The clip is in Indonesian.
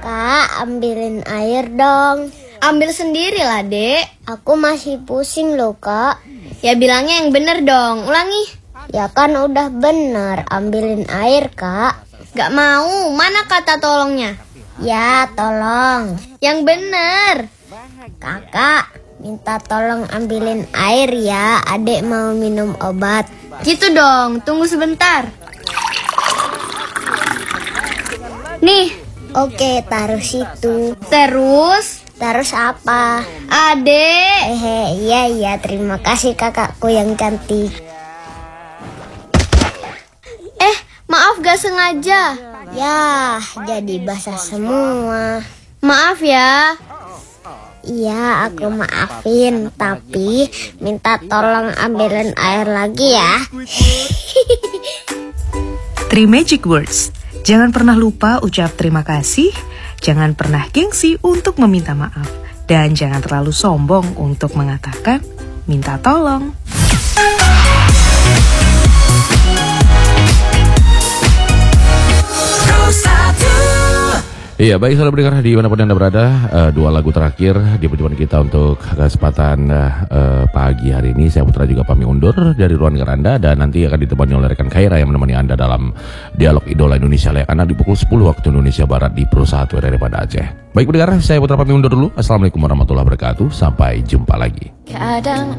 Kak, ambilin air dong. Ambil sendiri lah, Dek. Aku masih pusing loh, Kak. Ya bilangnya yang bener dong. Ulangi. Ya kan udah bener, ambilin air, Kak. Gak mau. Mana kata tolongnya? Ya, tolong. Yang bener. Kakak, minta tolong ambilin air ya. Adek mau minum obat. Gitu dong. Tunggu sebentar. Nih. Oke, taruh situ. Terus apa? Adek. Iya, terima kasih kakakku yang cantik. Maaf gak sengaja. Ya, jadi basah semua. Maaf ya. Iya, aku maafin. Tapi minta tolong ambilin air lagi ya. 3 magic words. Jangan pernah lupa ucap terima kasih, jangan pernah gengsi untuk meminta maaf, dan jangan terlalu sombong untuk mengatakan minta tolong. Iya, baik saudara pendengar dimanapun Anda berada, dua lagu terakhir di perjumpaan kita untuk kesempatan pagi hari ini. Saya Putra juga pamit undur dari ruang dengar Anda, dan nanti akan ditemani oleh rekan Khaira yang menemani Anda dalam dialog Idola Indonesia layakan di pukul 10 waktu Indonesia Barat di Pro 1 daripada Aceh. Baik pendengar, saya Putra pamit undur dulu. Assalamualaikum warahmatullahi wabarakatuh. Sampai jumpa lagi.